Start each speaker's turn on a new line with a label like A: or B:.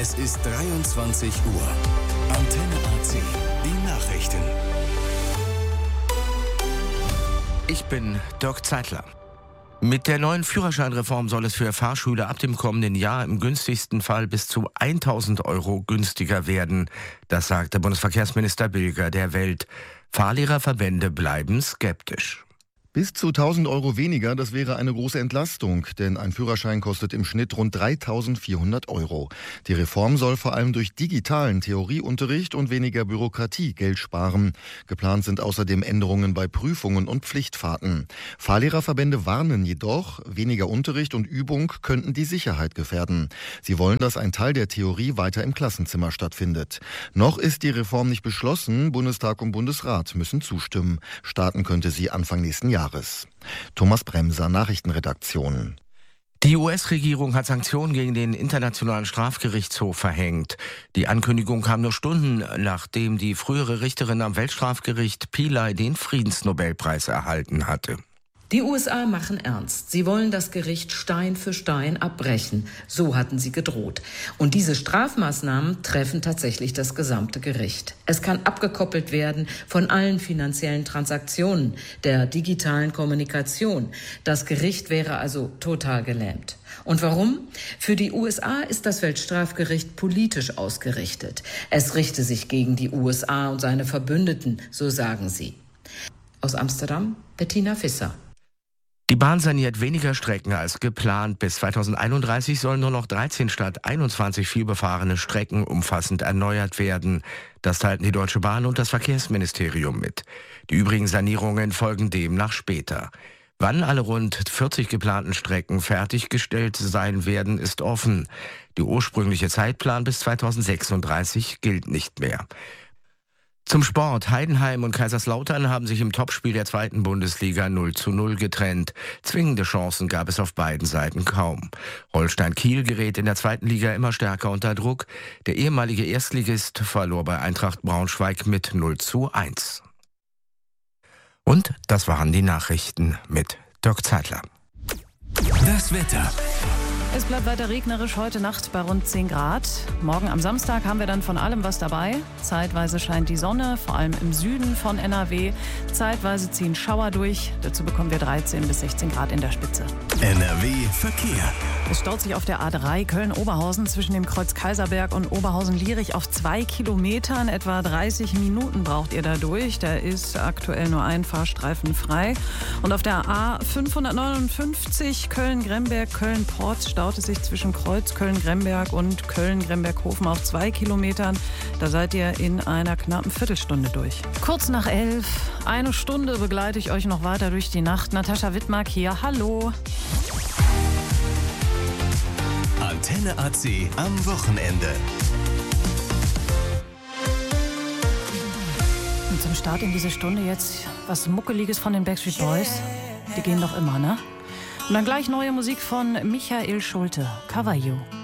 A: Es ist 23 Uhr. Antenne AC. Die Nachrichten.
B: Ich bin Dirk Zeitler. Mit der neuen Führerscheinreform soll es für Fahrschüler ab dem kommenden Jahr im günstigsten Fall bis zu 1.000 € günstiger werden. Das sagte Bundesverkehrsminister Bilger der Welt. Fahrlehrerverbände bleiben skeptisch.
C: Bis zu 1.000 € weniger, das wäre eine große Entlastung, denn ein Führerschein kostet im Schnitt rund 3.400 €. Die Reform soll vor allem durch digitalen Theorieunterricht und weniger Bürokratie Geld sparen. Geplant sind außerdem Änderungen bei Prüfungen und Pflichtfahrten. Fahrlehrerverbände warnen jedoch, weniger Unterricht und Übung könnten die Sicherheit gefährden. Sie wollen, dass ein Teil der Theorie weiter im Klassenzimmer stattfindet. Noch ist die Reform nicht beschlossen. Bundestag und Bundesrat müssen zustimmen. Starten könnte sie Anfang nächsten Jahres. Thomas Bremser, Nachrichtenredaktion.
B: Die US-Regierung hat Sanktionen gegen den Internationalen Strafgerichtshof verhängt. Die Ankündigung kam nur Stunden, nachdem die frühere Richterin am Weltstrafgericht Pillay den Friedensnobelpreis erhalten hatte.
D: Die USA machen ernst. Sie wollen das Gericht Stein für Stein abbrechen. So hatten sie gedroht. Und diese Strafmaßnahmen treffen tatsächlich das gesamte Gericht. Es kann abgekoppelt werden von allen finanziellen Transaktionen, der digitalen Kommunikation. Das Gericht wäre also total gelähmt. Und warum? Für die USA ist das Weltstrafgericht politisch ausgerichtet. Es richte sich gegen die USA und seine Verbündeten, so sagen sie. Aus Amsterdam, Bettina Visser.
B: Die Bahn saniert weniger Strecken als geplant. Bis 2031 sollen nur noch 13 statt 21 vielbefahrene Strecken umfassend erneuert werden. Das teilten die Deutsche Bahn und das Verkehrsministerium mit. Die übrigen Sanierungen folgen demnach später. Wann alle rund 40 geplanten Strecken fertiggestellt sein werden, ist offen. Der ursprüngliche Zeitplan bis 2036 gilt nicht mehr. Zum Sport. Heidenheim und Kaiserslautern haben sich im Topspiel der 2. Bundesliga 0:0 getrennt. Zwingende Chancen gab es auf beiden Seiten kaum. Holstein Kiel gerät in der 2. Liga immer stärker unter Druck. Der ehemalige Erstligist verlor bei Eintracht Braunschweig mit 0:1. Und das waren die Nachrichten mit Dirk Zeitler.
A: Das Wetter.
E: Es bleibt weiter regnerisch heute Nacht bei rund 10 Grad. Morgen am Samstag haben wir dann von allem was dabei. Zeitweise scheint die Sonne, vor allem im Süden von NRW. Zeitweise ziehen Schauer durch. Dazu bekommen wir 13 bis 16 Grad in der Spitze.
A: NRW Verkehr.
E: Es staut sich auf der A3 Köln-Oberhausen zwischen dem Kreuz Kaiserberg und Oberhausen-Lierich auf 2 Kilometern. Etwa 30 Minuten braucht ihr da durch. Da ist aktuell nur ein Fahrstreifen frei. Und auf der A559 Köln-Gremberg, Köln-Porz staut es sich zwischen Kreuz Köln-Gremberg und Köln-Gremberg-Hofen auf 2 Kilometern. Da seid ihr in einer knappen Viertelstunde durch. Kurz nach 11, eine Stunde begleite ich euch noch weiter durch die Nacht. Natascha Wittmark hier, hallo.
A: Antenne AC am Wochenende.
E: Und zum Start in diese Stunde jetzt was Muckeliges von den Backstreet Boys. Die gehen doch immer, ne? Und dann gleich neue Musik von Michael Schulte, Cover You.